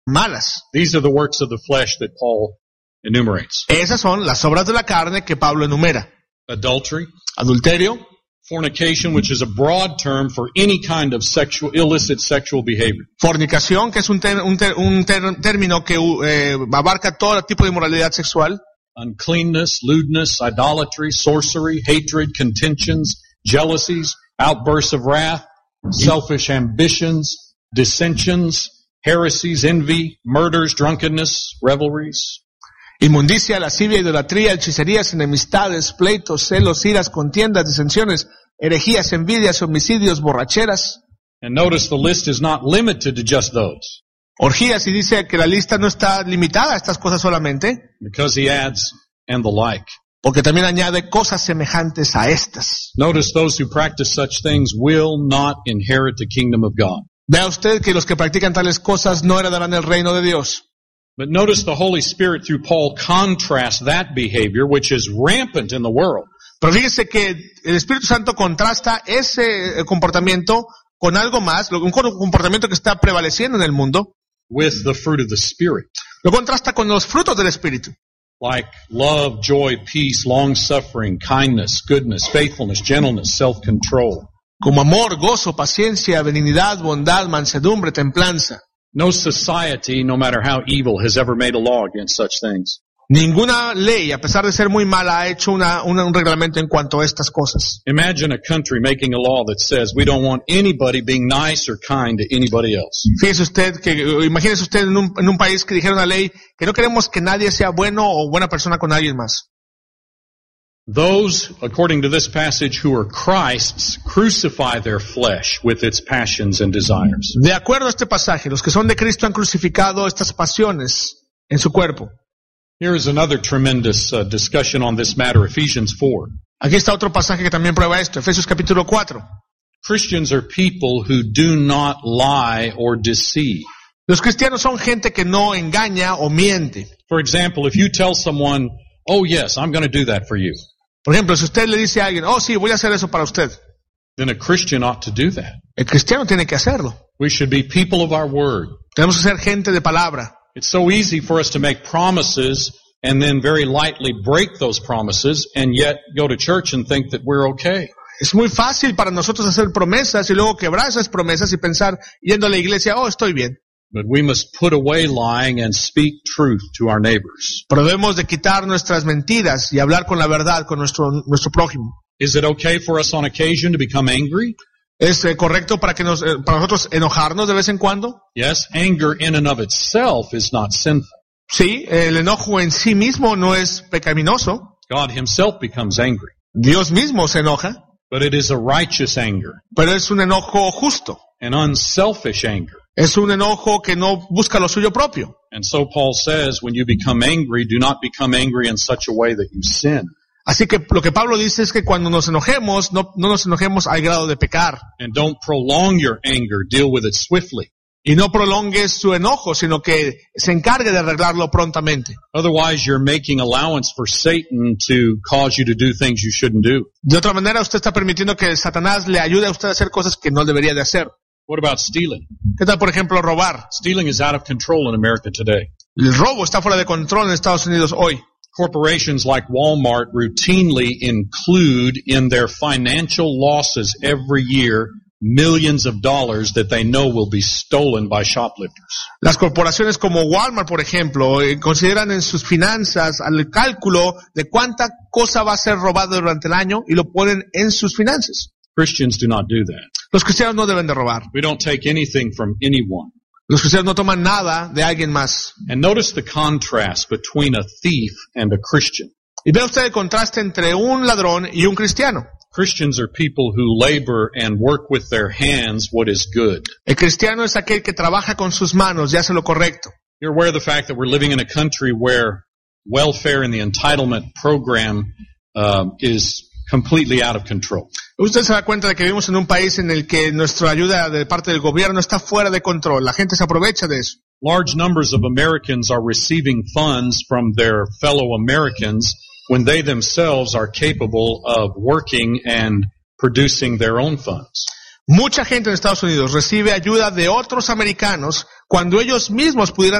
malas. These are the works of the flesh that Paul enumerates. Esas son las obras de la carne que Pablo enumera. Adultery, Adulterio, fornication, which is a broad term for any kind of illicit sexual behavior. fornicación, que es un término que abarca todo tipo de inmoralidad sexual. Uncleanness, lewdness, idolatry, sorcery, hatred, contentions, jealousies, outbursts of wrath, selfish ambitions, dissensions, heresies, envy, murders, drunkenness, revelries. Inmundicia, lascivia, idolatría, hechicerías, enemistades, pleitos, celos, iras, contiendas, disensiones, herejías, envidias, homicidios, borracheras. And notice the list is not limited to just those, Orgías, y dice que la lista no está limitada a estas cosas solamente, because he adds, and the like. porque también añade cosas semejantes a estas. Notice those who practice such things will not inherit the kingdom of God. Vea usted que los que practican tales cosas no heredarán el reino de Dios. But notice the Holy Spirit through Paul contrasts that behavior, which is rampant in the world, Pero fíjese que el Espíritu Santo contrasta ese comportamiento con algo más, un comportamiento que está prevaleciendo en el mundo, with the fruit of the Spirit, lo contrasta con los frutos del Espíritu, like love, joy, peace, long-suffering, kindness, goodness, faithfulness, gentleness, self-control. como amor, gozo, paciencia, benignidad, bondad, mansedumbre, templanza. No society, no matter how evil, has ever made a law against such things. Ninguna ley, a pesar de ser muy mala, ha hecho un reglamento en cuanto a estas cosas. Imagine a country making a law that says we don't want anybody being nice or kind to anybody else. Imagínese usted en un país que dijera una ley que no queremos que nadie sea bueno o buena persona con alguien más. Those, according to this passage, who are Christ's, crucify their flesh with its passions and desires. De acuerdo a este pasaje, los que son de Cristo han crucificado estas pasiones en su cuerpo. Here is another tremendous discussion on this matter, Ephesians 4. Aquí está otro pasaje que también prueba esto, Efesios capítulo 4. Christians are people who do not lie or deceive. Los cristianos son gente que no engaña o miente. For example, if you tell someone, oh yes, I'm going to do that for you, Por ejemplo, si usted le dice a alguien, oh sí, voy a hacer eso para usted, then a Christian ought to do that. el cristiano tiene que hacerlo. We should be people of our word. Tenemos que ser gente de palabra. It's so easy for us to make promises and then very lightly break those promises and yet go to church and think that we're okay. Es muy fácil para nosotros hacer promesas y luego quebrar esas promesas y pensar, yendo a la iglesia, oh, estoy bien. But we must put away lying and speak truth to our neighbors. Pero debemos de quitar nuestras mentiras y hablar con la verdad con nuestro prójimo. Is it okay for us on occasion to become angry? ¿Es correcto para nosotros enojarnos de vez en cuando? Yes, anger in and of itself is not sinful. Sí, el enojo en sí mismo no es pecaminoso. God himself becomes angry. Dios mismo se enoja, But it is a righteous anger, pero es un enojo justo. an unselfish anger. Es un enojo que no busca lo suyo propio. And so Paul says, when you become angry, do not become angry in such a way that you sin. Así que lo que Pablo dice es que cuando nos enojemos, no nos enojemos al grado de pecar. And don't prolong your anger, deal with it swiftly. Y no prolongues su enojo, sino que se encargue de arreglarlo prontamente. Otherwise, you're making allowance for Satan to cause you to do things you shouldn't do. De otra manera, usted está permitiendo que Satanás le ayude a usted a hacer cosas que no debería de hacer. What about stealing? ¿Qué tal, por ejemplo, robar? Stealing is out of control in America today. El robo está fuera de control en Estados Unidos hoy. Corporations like Walmart routinely include in their financial losses every year millions of dollars that they know will be stolen by shoplifters. Las corporaciones como Walmart, por ejemplo, consideran en sus finanzas al cálculo de cuánta cosa va a ser robada durante el año y lo ponen en sus finanzas. Christians do not do that. Los cristianos no deben de robar. We don't take anything from anyone. Los cristianos no toman nada de alguien más. And notice the contrast between a thief and a Christian. Y ve usted el contraste entre un ladrón y un cristiano. Christians are people who labor and work with their hands what is good. El cristiano es aquel que trabaja con sus manos y hace lo correcto. You're aware of the fact that we're living in a country where welfare and the entitlement program is completely out of control. Usted se da cuenta de que vivimos en un país en el que nuestra ayuda de parte del gobierno está fuera de control. La gente se aprovecha de eso. Large numbers of Americans are receiving funds from their fellow Americans when they themselves are capable of working and producing their own funds. Mucha gente en Estados Unidos recibe ayuda de otros americanos cuando ellos mismos pudieran